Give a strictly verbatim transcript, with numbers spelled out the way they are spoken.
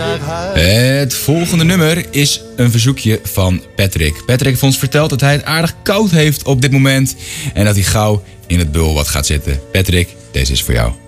naar huis. Het volgende nummer is een verzoekje van Patrick. Patrick heeft ons verteld dat hij het aardig koud heeft op dit moment. En dat hij gauw in het bulbad gaat zitten. Patrick, deze is voor jou.